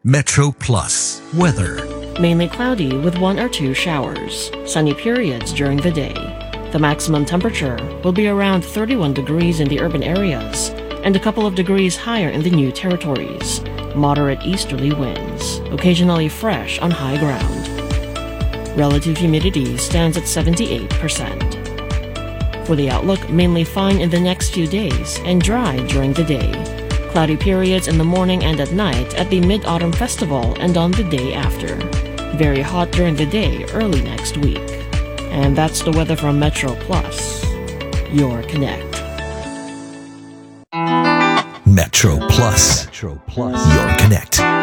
Metro Plus weather. Mainly cloudy with 1 or 2 showers. Sunny periods during the day. The maximum temperature will be around 31 degrees in the urban areas and a couple of degrees higher in the new territories. Moderate easterly winds, occasionally fresh on high ground. Relative humidity stands at 78%. For the outlook, mainly fine in the next few days and dry during the day. Cloudy periods in the morning and at night at the Mid-Autumn Festival and on the day after. Very hot during the day early next week. And that's the weather from Metro Plus, your Connect. Metro Plus, your Connect.